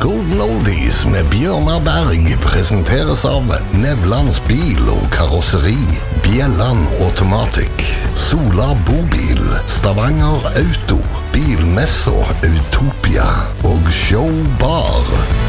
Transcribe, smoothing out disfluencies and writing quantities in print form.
Golden Oldies med Bjørnar Berg presenteres av Nevlands bil og karosseri, Bjelland Automatic, Sola Bobil, Stavanger Auto, Bilmesso Utopia og Show Bar.